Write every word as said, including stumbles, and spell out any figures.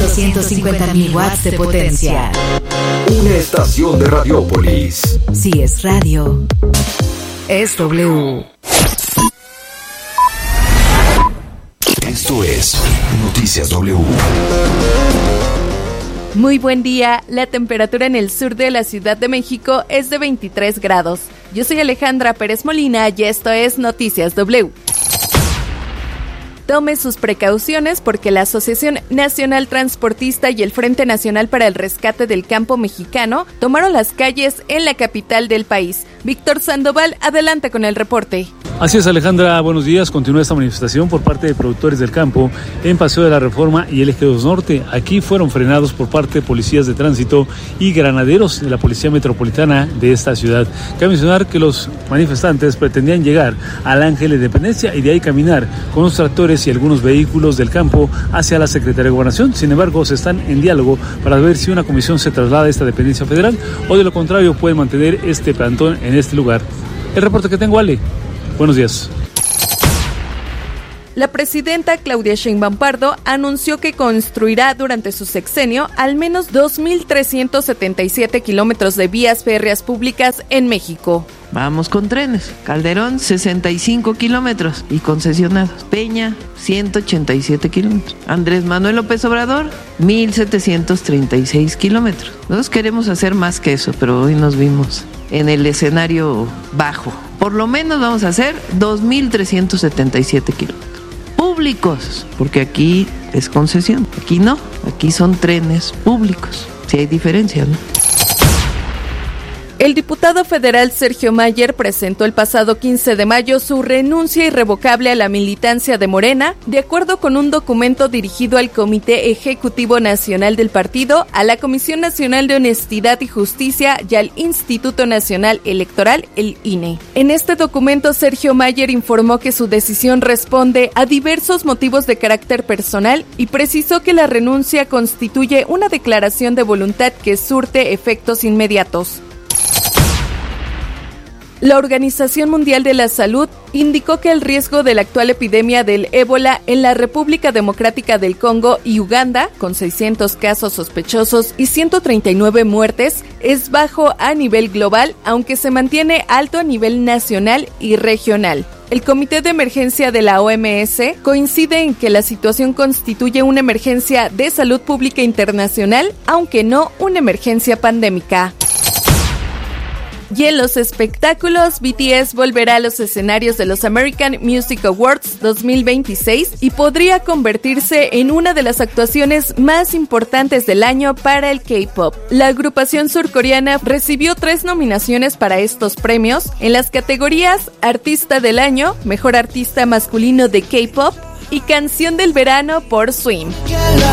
doscientos cincuenta mil watts de potencia. Una estación de Radiópolis. Si es radio, es W. Esto es Noticias W. Muy buen día, la temperatura en el sur de la Ciudad de México es de veintitrés grados. Yo soy Alejandra Pérez Molina y esto es Noticias W. Tome sus precauciones porque la Asociación Nacional Transportista y el Frente Nacional para el Rescate del Campo Mexicano tomaron las calles en la capital del país. Víctor Sandoval, adelante con el reporte. Así es, Alejandra, buenos días. Continúa esta manifestación por parte de productores del campo en Paseo de la Reforma y el Eje dos Norte. Aquí fueron frenados por parte de policías de tránsito y granaderos de la Policía Metropolitana de esta ciudad. Cabe mencionar que los manifestantes pretendían llegar al Ángel de Independencia y de ahí caminar con los tractores y algunos vehículos del campo hacia la Secretaría de Gobernación. Sin embargo, se están en diálogo para ver si una comisión se traslada a esta dependencia federal o de lo contrario pueden mantener este plantón en este lugar. El reporte que tengo, Ale. Buenos días. La presidenta Claudia Sheinbaum Pardo anunció que construirá durante su sexenio al menos dos mil trescientos setenta y siete kilómetros de vías férreas públicas en México. Vamos con trenes. Calderón, sesenta y cinco kilómetros y concesionados. Peña, ciento ochenta y siete kilómetros. Andrés Manuel López Obrador, mil setecientos treinta y seis kilómetros. Nosotros queremos hacer más que eso, pero hoy nos vimos en el escenario bajo. Por lo menos vamos a hacer dos mil trescientos setenta y siete kilómetros. Públicos, porque aquí es concesión. Aquí no, aquí son trenes públicos. Sí hay diferencia, ¿no? El diputado federal Sergio Mayer presentó el pasado quince de mayo su renuncia irrevocable a la militancia de Morena, de acuerdo con un documento dirigido al Comité Ejecutivo Nacional del partido, a la Comisión Nacional de Honestidad y Justicia y al Instituto Nacional Electoral, el I N E. En este documento, Sergio Mayer informó que su decisión responde a diversos motivos de carácter personal y precisó que la renuncia constituye una declaración de voluntad que surte efectos inmediatos. La Organización Mundial de la Salud indicó que el riesgo de la actual epidemia del ébola en la República Democrática del Congo y Uganda, con seiscientos casos sospechosos y ciento treinta y nueve muertes, es bajo a nivel global, aunque se mantiene alto a nivel nacional y regional. El Comité de Emergencia de la O M S coincide en que la situación constituye una emergencia de salud pública internacional, aunque no una emergencia pandémica. Y en los espectáculos, B T S volverá a los escenarios de los American Music Awards dos mil veintiséis y podría convertirse en una de las actuaciones más importantes del año para el K-pop. La agrupación surcoreana recibió tres nominaciones para estos premios en las categorías Artista del Año, Mejor Artista Masculino de K-pop y Canción del Verano por Swim.